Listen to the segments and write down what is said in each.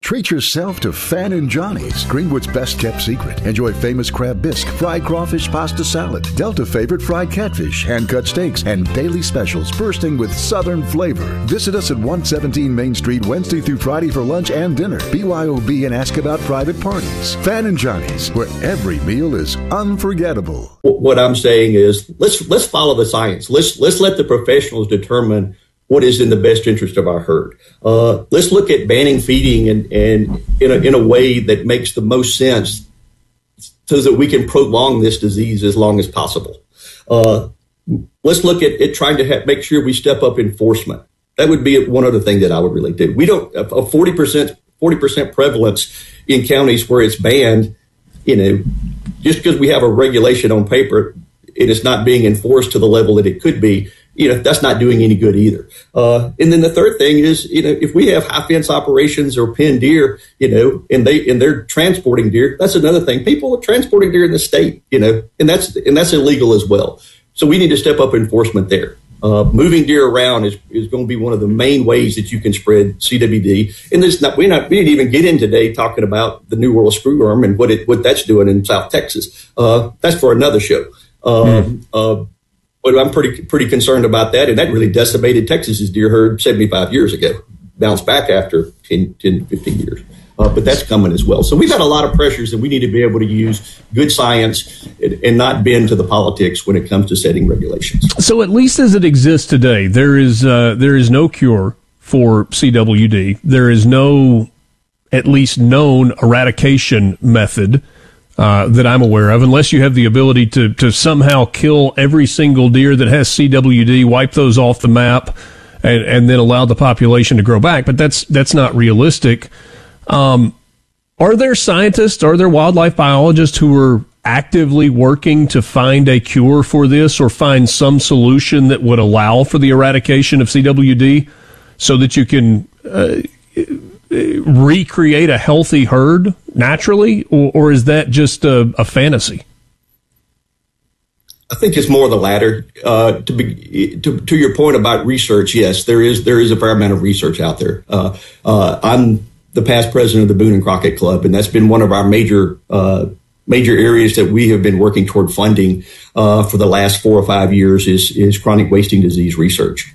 Treat yourself to Fan and Johnny's, Greenwood's best kept secret. Enjoy famous crab bisque, fried crawfish pasta salad, Delta favorite fried catfish, hand-cut steaks, and daily specials bursting with southern flavor. Visit us at 117 Main Street Wednesday through Friday for lunch and dinner. BYOB and ask about private parties. Fan and Johnny's, where every meal is unforgettable. What I'm saying is let's follow the science. Let's let the professionals determine what is in the best interest of our herd. Let's look at banning feeding and in a way that makes the most sense so that we can prolong this disease as long as possible. Let's look at trying to make sure we step up enforcement. That would be one other thing that I would really do. We don't a 40% prevalence in counties where it's banned. Just because we have a regulation on paper, it is not being enforced to the level that it could be. That's not doing any good either. And then the third thing is, if we have high fence operations or pen deer, and they're transporting deer, that's another thing. People are transporting deer in the state, and that's illegal as well. So we need to step up enforcement there. Moving deer around is going to be one of the main ways that you can spread CWD. And we didn't even get in today talking about the New World screwworm and what that's doing in South Texas. That's for another show. But I'm pretty concerned about that, and that really decimated Texas's deer herd 75 years ago. Bounced back after 10 to 15 years. But that's coming as well. So we've got a lot of pressures, and we need to be able to use good science and not bend to the politics when it comes to setting regulations. So at least as it exists today, there is no cure for CWD. There is no, at least known, eradication method that I'm aware of, unless you have the ability to somehow kill every single deer that has CWD, wipe those off the map, and then allow the population to grow back. But that's not realistic. Are there scientists, are there wildlife biologists who are actively working to find a cure for this or find some solution that would allow for the eradication of CWD so that you can recreate a healthy herd naturally, or is that just a fantasy? I think it's more the latter. To your point about research, yes, there is a fair amount of research out there. I'm the past president of the Boone and Crockett Club, and that's been one of our major areas that we have been working toward funding for the last 4 or 5 years is chronic wasting disease research.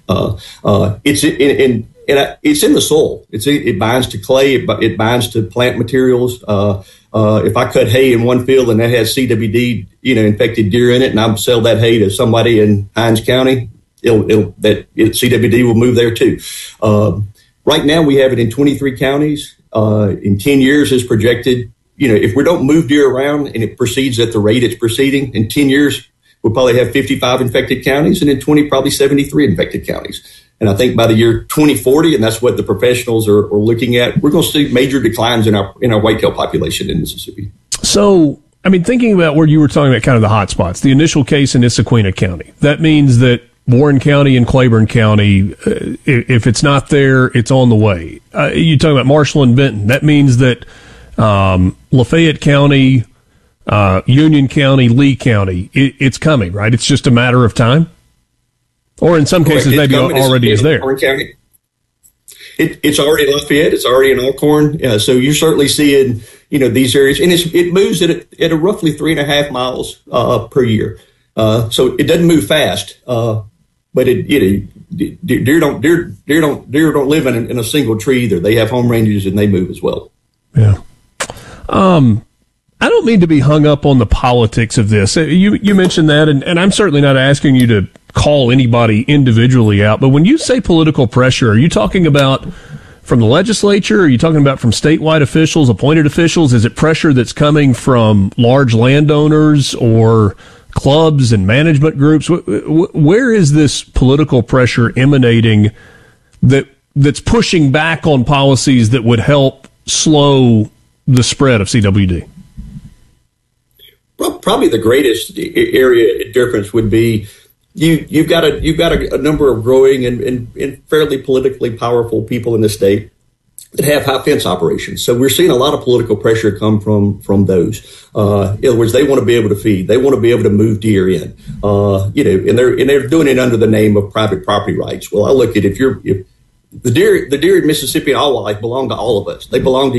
It's in the soil. It binds to clay. It binds to plant materials. If I cut hay in one field and that has CWD, infected deer in it, and I sell that hay to somebody in Hinds County, CWD will move there too. Right now we have it in 23 counties. In 10 years is projected. If we don't move deer around and it proceeds at the rate it's proceeding, in 10 years we'll probably have 55 infected counties, and in 20 probably 73 infected counties. And I think by the year 2040, and that's what the professionals are looking at, we're going to see major declines in our whitetail population in Mississippi. So, thinking about where you were talking about kind of the hot spots, the initial case in Issaquena County, that means that Warren County and Claiborne County, if it's not there, it's on the way. You're talking about Marshall and Benton. That means that Lafayette County, Union County, Lee County, it's coming, right? It's just a matter of time? Or in some cases, maybe already is there. It's already in Lafayette. It's already in Alcorn. So you're certainly seeing, these areas. And it moves at a roughly 3.5 miles per year. So it doesn't move fast. But deer don't live in a single tree either. They have home ranges and they move as well. Yeah. I don't mean to be hung up on the politics of this. You mentioned that, and I'm certainly not asking you to call anybody individually out, but when you say political pressure, are you talking about from the legislature? Are you talking about from statewide officials, appointed officials? Is it pressure that's coming from large landowners or clubs and management groups? Where is this political pressure emanating that's pushing back on policies that would help slow the spread of CWD? Well, probably the greatest area difference would be you've got a number of growing and fairly politically powerful people in the state that have high fence operations. So we're seeing a lot of political pressure come from those. In other words, they want to be able to feed. They want to be able to move deer in. And they're doing it under the name of private property rights. Well, I look at if the deer in Mississippi and all wildlife belong to all of us. They belong to